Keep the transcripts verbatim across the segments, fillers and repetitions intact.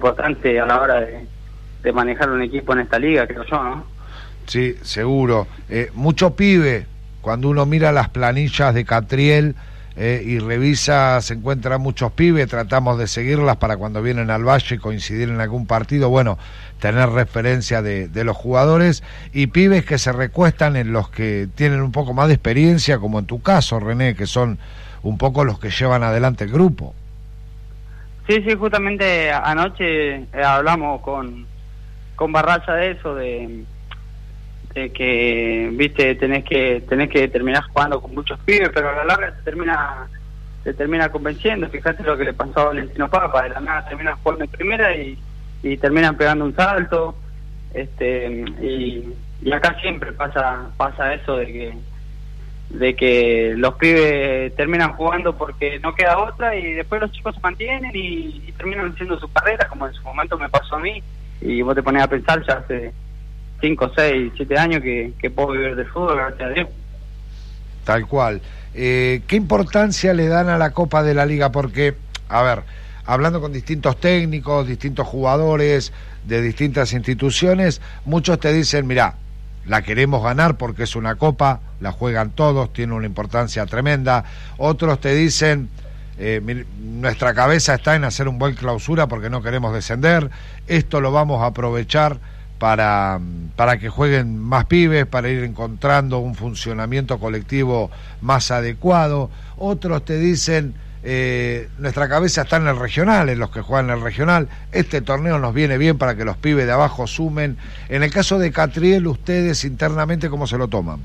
importante a la hora de, de manejar un equipo en esta liga, creo yo, ¿no? Sí, seguro. Eh, mucho pibe, cuando uno mira las planillas de Catriel eh, y revisa, se encuentran muchos pibes, tratamos de seguirlas para cuando vienen al Valle coincidir en algún partido, bueno, tener referencia de, de los jugadores, y pibes que se recuestan en los que tienen un poco más de experiencia, como en tu caso, René, que son un poco los que llevan adelante el grupo. Sí, sí, justamente anoche eh, hablamos con, con Barraza de eso, de, de que, viste, tenés que tenés que terminar jugando con muchos pibes, pero a la larga te termina te termina convenciendo. Fíjate lo que le pasó a Valentino Papa, de la nada terminan jugando en primera y, y terminan pegando un salto, este y, y acá siempre pasa pasa eso de que de que los pibes terminan jugando porque no queda otra, y después los chicos se mantienen y, y terminan haciendo su carrera, como en su momento me pasó a mí, y vos te pones a pensar, ya hace cinco, seis, siete años que, que puedo vivir del fútbol, gracias a Dios. Tal cual. Eh, ¿Qué importancia le dan a la Copa de la Liga? Porque, a ver, hablando con distintos técnicos, distintos jugadores de distintas instituciones, muchos te dicen, mirá, la queremos ganar porque es una copa, la juegan todos, tiene una importancia tremenda. Otros te dicen, eh, nuestra cabeza está en hacer un buen clausura porque no queremos descender, esto lo vamos a aprovechar para, para que jueguen más pibes, para ir encontrando un funcionamiento colectivo más adecuado. Otros te dicen, Eh, nuestra cabeza está en el regional, en los que juegan en el regional, este torneo nos viene bien para que los pibes de abajo sumen. En el caso de Catriel, ustedes internamente, ¿cómo se lo toman?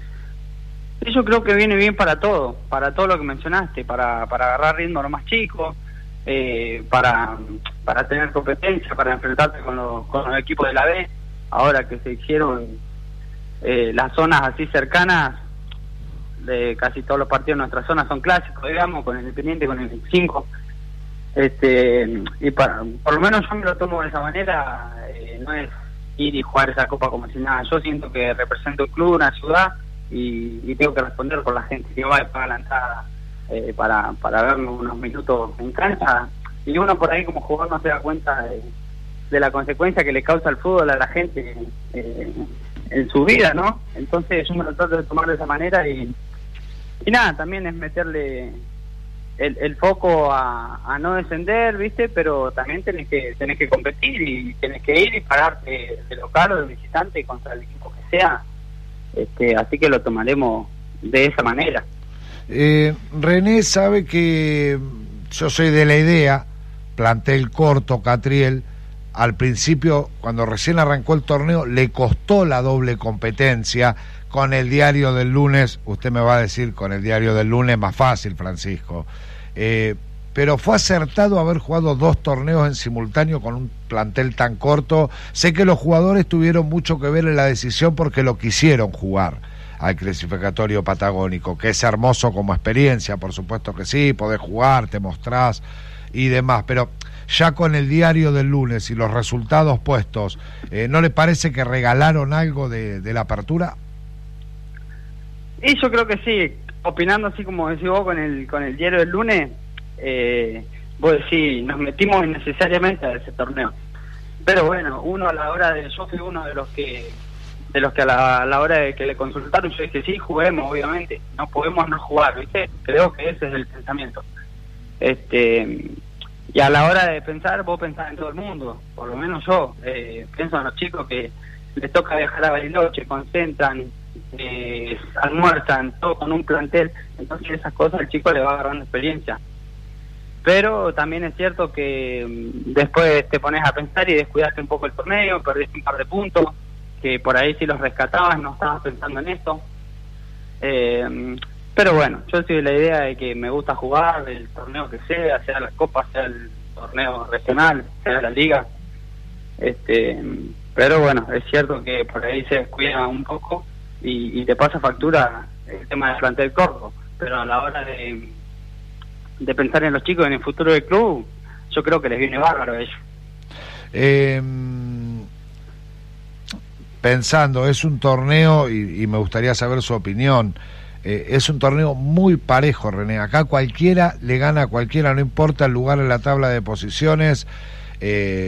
Yo creo que viene bien para todo, para todo lo que mencionaste, para, para agarrar ritmo a los más chicos, eh, para, para tener competencia, para enfrentarte con los, con los equipos de la B, ahora que se hicieron eh, las zonas así cercanas. De casi todos los partidos de nuestra zona son clásicos, digamos, con el Independiente, con el cinco, este y para, por lo menos yo me lo tomo de esa manera, eh, no es ir y jugar esa copa como si nada. Yo siento que represento un club, una ciudad, y, y tengo que responder por la gente que va y paga la entrada eh, para, para verme unos minutos en cancha, y uno por ahí como jugador no se da cuenta de, de la consecuencia que le causa el fútbol a la gente eh, en su vida, ¿no? Entonces yo me lo trato de tomar de esa manera, y Y nada, también es meterle el, el foco a, a no descender, ¿viste? Pero también tenés que tenés que competir y tenés que ir y pararte de local o de visitante contra el equipo que sea. Este, así que lo tomaremos de esa manera. Eh, René sabe que yo soy de la idea, plantel corto, Catriel, al principio, cuando recién arrancó el torneo, le costó la doble competencia. Con el diario del lunes, usted me va a decir, con el diario del lunes más fácil, Francisco, eh, pero fue acertado haber jugado dos torneos en simultáneo con un plantel tan corto. Sé que los jugadores tuvieron mucho que ver en la decisión porque lo quisieron jugar al clasificatorio patagónico, que es hermoso como experiencia, por supuesto que sí, podés jugar, te mostrás y demás, pero ya con el diario del lunes y los resultados puestos, eh, ¿no le parece que regalaron algo de, de la apertura? Y yo creo que sí, opinando así como decís vos con el con el diario del lunes, eh, vos decís, nos metimos innecesariamente a ese torneo. Pero bueno, uno a la hora de, yo fui uno de los que de los que a la, a la hora de que le consultaron, yo dije, sí, juguemos, obviamente, no podemos no jugar, ¿viste? Creo que ese es el pensamiento. Este y a la hora de pensar, vos pensás en todo el mundo, por lo menos yo, eh, pienso en los chicos que les toca viajar a Bariloche, concentran, eh, almuerzan, todo con un plantel, entonces esas cosas al chico le va agarrando experiencia. Pero también es cierto que um, después te pones a pensar y descuidaste un poco el torneo, perdiste un par de puntos, que por ahí si los rescatabas no estabas pensando en esto. Eh, pero bueno, yo soy de la idea de que me gusta jugar, el torneo que sea, sea la Copa, sea el torneo regional, sea la Liga. Este, pero bueno, es cierto que por ahí se descuida un poco y, y te pasa factura el tema del plantel corto, pero a la hora de, de pensar en los chicos, en el futuro del club, yo creo que les viene bárbaro a ellos. Eh, pensando, es un torneo, y, y me gustaría saber su opinión, eh, es un torneo muy parejo, René, acá cualquiera le gana a cualquiera, no importa el lugar en la tabla de posiciones. eh,